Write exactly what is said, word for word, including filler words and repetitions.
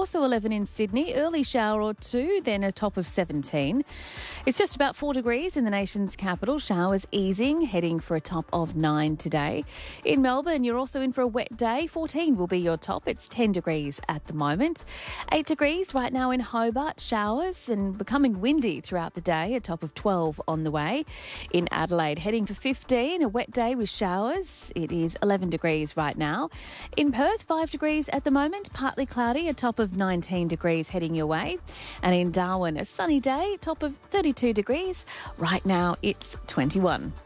also eleven in Sydney, early shower or two, then a top of seventeen. It's just about four degrees in the nation's capital. Showers easing, heading for a top of nine today. In Melbourne, you're also in for a wet day. fourteen will be your top. It's ten degrees at the moment. eight degrees right now in Hobart, showers and becoming windy throughout the day, a top of twelve on the way. In Adelaide, heading for fifteen, a wet day with showers. It is eleven degrees right now. In Perth, five degrees at the moment, partly cloudy, a top of nineteen degrees heading your way. And in Darwin, a sunny day, top of thirty-two degrees. Right now, it's twenty-one.